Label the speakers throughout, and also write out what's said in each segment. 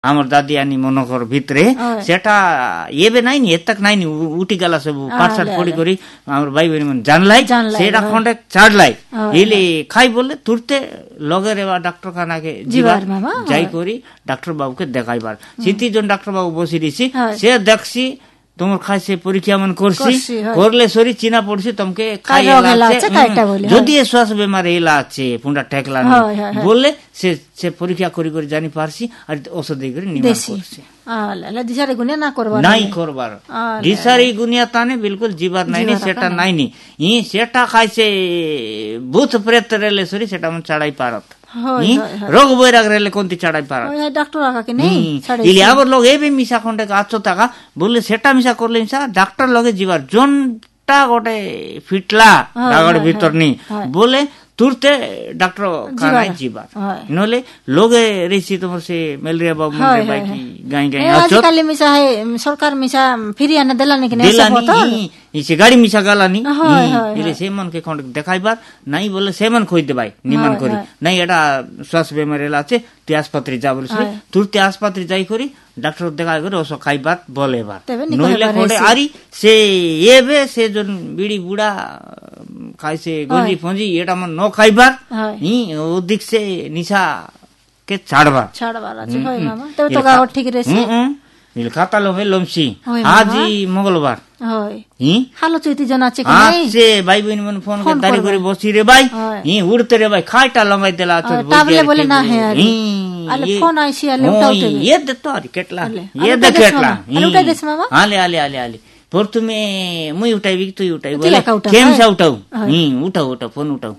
Speaker 1: আমার দাদি আনি মনকর ভিতরে সেটা এবে নাইনি এতক নাইনি উঠি গেলা সব পাঠশাট পড়ি করি আমার ভাই বোন জানলাই সেটা খন্ডে ছাড়লাই এলে খাই বললে তুরতে লগের এবার ডাক্তারখানাকে যাই করি ডাক্তার বাবুকে দেখাইবার 30 জন ডাক্তার বাবু বসে দিছি সে দেখছি তোমার খাইছে পরীক্ষা মন করছি করলে শরীর চিনা পড়ছে তোমাকে যদি শ্বাস বেমার এলা আছে পুন্ডা ঠেকলা বললে সে পরীক্ষা করি করে জানি পারছি আর ওষুধ দিয়ে করে নির্মাণ করছে নাই করবার দিশারি গুনিয়া তানে বিলকুল জীবার নাইনি সেটা নাইনি সেটা খাইছে ভূত প্রেত রেলে শরীর সেটা মন ছাড়াই পারত রোগ বৈরাগ রেলে কোনটি ছাড়াই পারত আবার লোক এই মিশা খন্ডে আছো টাকা বললে সেটা মিশা করলে মিশা ডাক্তার লগে জীবার জনটা গোটে ফিটলা ডাগড় ভিতর নি বলে তুরতে ডাক্তার খানায় জীবার নলে লোগে রেছি তোমার সে ম্যালেরিয়া বা মনে বাইকি গাই গাই আজকাল মিশা হে সরকার মিশা ফ্রি আনা দেলানি কি দেলানি সে গাড়ি মিশা গালানি ইলে সে মন কে খন্ড দেখাইবার নাই বলে সেমন কই দেবাই নিমান করি নাই এটা শ্বাস বেমার এলা আছে তে হাসপাতালে যা বলছে তুরতে হাসপাতালে যাই করি ডাক্তার দেখাই করে ওসব খাইবার বলেবার নইলে কোডে আরি সে এবে সে জন বিড়ি বুড়া খাইছে গঞ্জি ফঞ্জি এটা মন ন খাইবার ওদিক সে নিশা কে ছাড়বার আছে হয় মামা তবে তো গাও ঠিক রেছে নীল খাতা লমে লমছি আজি মঙ্গলবার হয় হালো চৈতি জন আছে কি নাই আছে ভাই বোন মন ফোন করে দাঁড়ি করে বসি রে ভাই উড়তে রে ভাই খাইটা লমাই দেলা আছে তাবলে বলে না হে আলে ফোন আইছি আলে উঠাউতে এ দে তো আরে কেটলা এ দে কেটলা আলে উঠাই দেছ মামা আলে আলে আলে আলে প্রথমে মুই উঠাইবি তুই উঠাই বলে কেমসা উঠাও উঠাও উঠাও ফোন উঠাও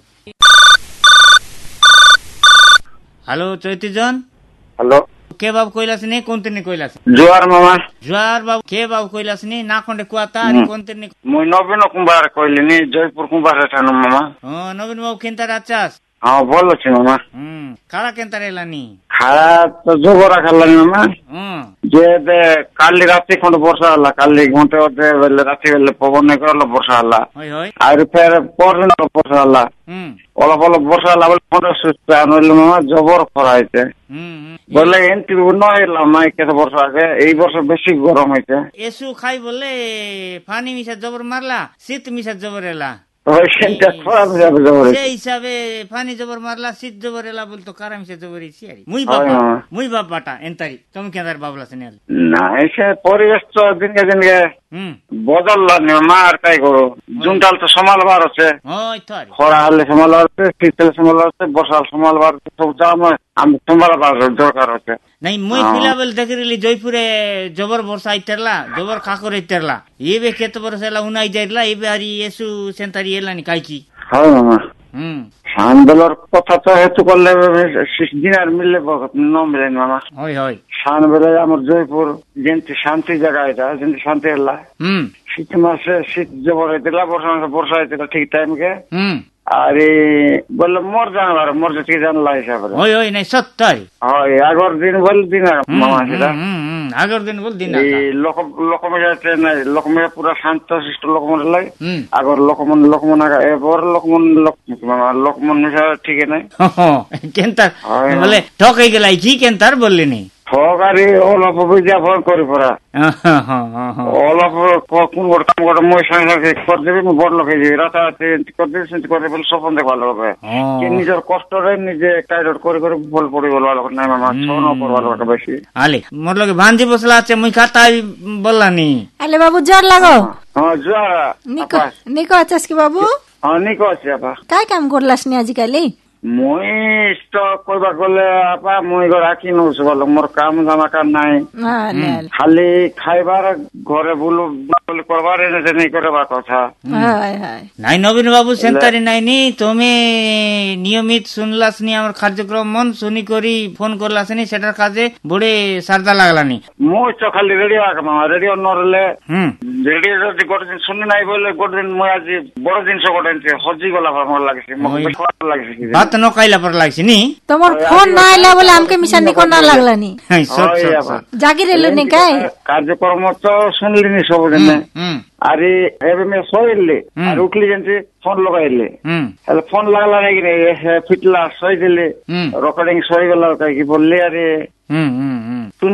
Speaker 1: হ্যালো চৈতিজন হ্যালো কে বাবু কইলাস নে কোনতে নে কইলাস জোয়ার মামা জোয়ার বাবু কে বাবু কইলাস নে না কোনতে কুয়াতা আর কোনতে নে মুই নবীন কুমার কইলিনি জয়পুর কুমার ঠানো মামা নবীন বাবু কেনতার আছাস হ্যাঁ বলছি মামা কারা কেনতার এলানি খাড়া তো জোগরা খালানি মামা যে কালি রাতে খন্ড বর্ষা হলা কালি ঘন্টে অধে বেলে রাতে বেলে পবন করলো বর্ষা হলা আর ফের পরদিন বর্ষা হলা অলপ অলপ বর্ষা হলা বলে খন্ড সুস্থ আনলে মামা জবর খরা হয়েছে বলে এনটি নইলাম নাই কেতে বর্ষা আছে এই বছর বেশি গরম হয়েছে এসু খাই বলে পানি মিশা জবর মারলা শীত মিশা জবর এলা সেই হিসাবে পানি জবর মারলা শীত জবর এলা বলতো কারা মিশা জবর মুই বাপাটা এনতারি তুমি কেনার বাবলা শুনে না এসে পরিবেশ তো দিনকে দিনকে বদললা মা আর তাই করো জুনটাল তো সমালবার আছে খরা হলে সমালবার আছে শীতকালে সমালবার আছে বর্ষাল সমালবার সব জাম আমি সমালবার দরকার হচ্ছে নাই মুই ফিলাবেল দেখলি জয়পুরে জবর বর্ষা আইতেরলা জবর কাকর আইতেরলা এবে কেতে বর্ষা এলা উনাই যাইলা এবে আর এসু সেন্টারি এলানি কাই কি হ্যাঁ মামা শানবেলার কথা তো হেতু করলে দিন আর মিললে ন মিলেন মামা হয় হয় শানবেলায় আমার জয়পুর যেমতি শান্তি জায়গা এটা যেমতি শান্তি এলা শীত মাসে শীত জবর হইতেলা বর্ষা মাসে বর্ষা হইতেলা ঠিক টাইম কে আরে বললে মোর জানবার মোর যে জানলা হিসাবে হয় হয় নাই সত্যি হয় আগর দিন বল দিন মামা সেটা আগর দিন বল দিন লোকমেয়া ট্রেন লোকমেয়া পুরা শান্ত শিষ্ট লোকমন লাই আগর লোকমন এবার লোকমন মিশা ঠিক নাই কেনতার বলে ঠকাই গেলাই কি কেনতার বললিনি ঠকারি অলপ বুঝা ফোন করি পড়া অলপ কোন কাম করে মই সঙ্গে করে দেবে বড় লোক রাতারাতি করে দেবে সেটা করে বলে স্বপ্ন দেখে ভালো হবে নিজের কষ্টরে নিজে টাইট করে করে বল পড়ে গেল ভালো না মামা ছোন করবার ভালো বেশি আলে মোর লগে ভাঞ্জি বসলা আছে মুই খাতাই বললানি আলে বাবু জ্বর লাগো হ্যাঁ জ্বর নিকো আছিস কি বাবু হ্যাঁ নিকো আছি আপা কাই কাম করলাস নি আজিকালি মই স্টক করবা গলে আপা মই রাখি নউছ বল মোর কাম জামাকার নাই খালি খাইবার ঘরে বলো করবার নেই করবার কথা নাই নবীন বাবু সেন্টারি নাইনি তুমি নিয়মিত শুনলাস নি আমার কার্যক্রম মন শুনি করি ফোন করলাস নি সেটার কাজে বড়ে সারদা লাগলানি মই তো খালি রেডিও মামা রেডিও নরলে রেডিও যদি গড়দিন শুনি নাই বলে গড়দিন মই আজি বড় জিনিস গড়েনছে হজি গলা ভালো লাগছে মনে খারাপ লাগছে বাত ন কাইলা পর লাগছে নি তোমার ফোন না আইলা বলে আমকে মিশা নিকো না লাগলানি জাগি রেলো নি কাই কার্যক্রম তো শুনলি নি সব জন্য আরে এবে মে সইলে আর উঠলি যেতে ফোন লাগাইলে তাহলে ফোন লাগলা নাকি ফিটলা সই দিলে রেকর্ডিং সই গেল কি বললে আরে